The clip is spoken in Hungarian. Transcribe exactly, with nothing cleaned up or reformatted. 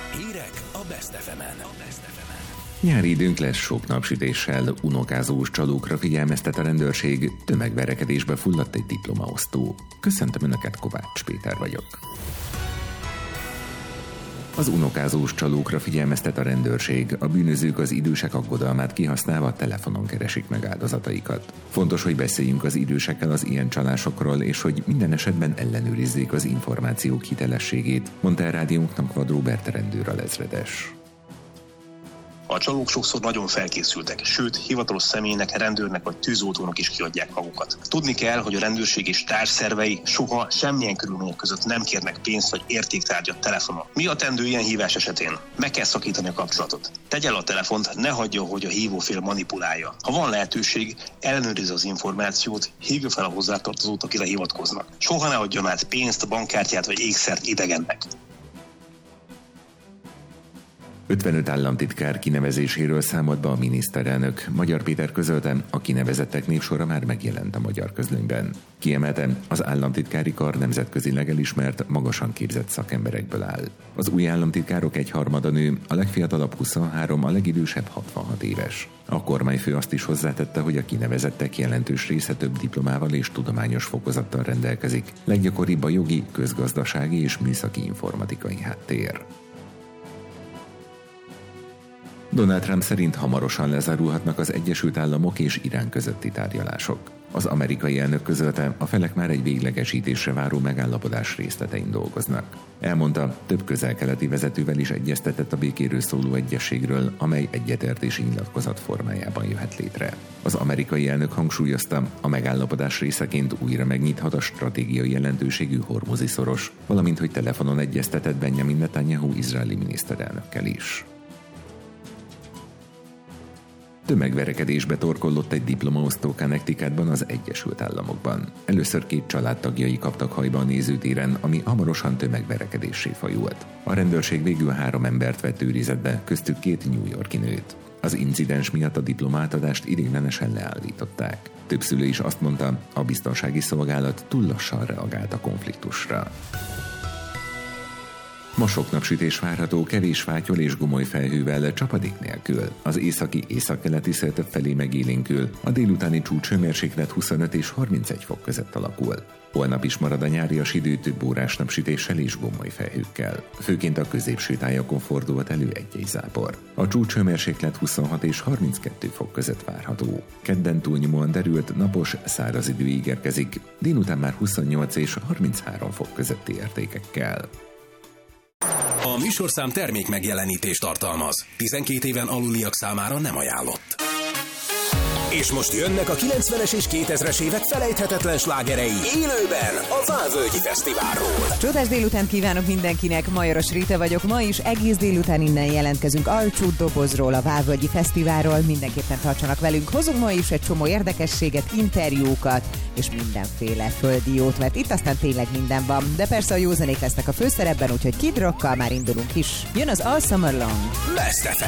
Hírek a Best ef emen. Nyári időnk lesz sok napsütéssel, unokázós csalókra figyelmeztet a rendőrség, tömegverekedésbe fulladt egy diplomaosztó. Köszöntöm Önöket, Kovács Péter vagyok. Az unokázós csalókra figyelmeztet a rendőrség, a bűnözők az idősek aggodalmát kihasználva telefonon keresik meg áldozataikat. Fontos, hogy beszéljünk az idősekkel az ilyen csalásokról, és hogy minden esetben ellenőrizzék az információk hitelességét, mondta a rádiónknak Vad Róbert rendőralezredes. A csalók sokszor nagyon felkészültek, sőt, hivatalos személynek, rendőrnek vagy tűzoltónak is kiadják magukat. Tudni kell, hogy a rendőrség és társszervei soha semmilyen körülmények között nem kérnek pénzt vagy értéktárgyat telefonon. Mi a tendő ilyen hívás esetén? Meg kell szakítani a kapcsolatot. Tegye el a telefont, ne hagyja, hogy a hívófél manipulálja. Ha van lehetőség, ellenőrizze az információt, hívja fel a hozzátartozót, akire hivatkoznak. Soha ne adjon át pénzt, bankkártyát vagy ékszert idegennek. ötvenöt államtitkár kinevezéséről számolt be a miniszterelnök. Magyar Péter közölte, a kinevezettek névsora már megjelent a magyar közlönyben. Kiemelte, az államtitkári kar nemzetközileg elismert, magasan képzett szakemberekből áll. Az új államtitkárok egyharmada nő, a legfiatalabb huszonhárom, a legidősebb hatvanhat éves. A kormányfő azt is hozzátette, hogy a kinevezettek jelentős része több diplomával és tudományos fokozattal rendelkezik. Leggyakoribb a jogi, közgazdasági és műszaki informatikai háttér. Donald Trump szerint hamarosan lezárulhatnak az Egyesült Államok és Irán közötti tárgyalások. Az amerikai elnök közölte, a felek már egy véglegesítésre váró megállapodás részletein dolgoznak. Elmondta, több közel-keleti vezetővel is egyeztetett a békéről szóló egyezségről, amely egyetértési nyilatkozat formájában jöhet létre. Az amerikai elnök hangsúlyozta, a megállapodás részeként újra megnyithat a stratégiai jelentőségű hormuzi szoros, valamint hogy telefonon egyeztetett Benjamin Netanyahu izraeli miniszterelnökkel is. Tömegverekedésbe torkollott egy diplomaosztó Connecticutban az Egyesült Államokban. Először két családtagjai kaptak hajba a nézőtéren, ami hamarosan tömegverekedéssé fajult. A rendőrség végül három embert vett őrizetbe, köztük két New York-i nőt. Az incidens miatt a diplomaátadást ideiglenesen leállították. Több szülő is azt mondta, a biztonsági szolgálat túl lassan reagált a konfliktusra. Ma sok napsütés várható, kevés fátyol és gomoly felhővel, csapadék nélkül. Az északi északkeleti szél több felé megélénkül, a délutáni csúcshőmérséklet huszonöt és harmincegy fok között alakul. Holnap is marad a nyárias idő több órás napsütéssel és gomoly felhőkkel. Főként a középső tájakon fordulhat elő egy-egy zápor. A csúcshőmérséklet huszonhat és harminckettő fok között várható. Kedden túlnyomóan derült, napos, száraz idő ígérkezik, délután már huszonnyolc és harminchárom fok közötti értékekkel. A műsorszám termék megjelenítést tartalmaz. tizenkét éven aluliak számára nem ajánlott. És most jönnek a kilencvenes és kétezres évek felejthetetlen slágerei élőben a Várvölgyi Fesztiválról. Csodás délután kívánok mindenkinek, Majoros Rita vagyok. Ma is egész délután innen jelentkezünk Alcsú dobozról, a Várvölgyi Fesztiválról. Mindenképpen tartsanak velünk. Hozunk ma is egy csomó érdekességet, interjúkat és mindenféle földi jót, mert itt aztán tényleg minden van. De persze a józanék lesznek a főszerepben, úgyhogy Kid Rockkal már indulunk is. Jön az All Summer Long. Best ef em.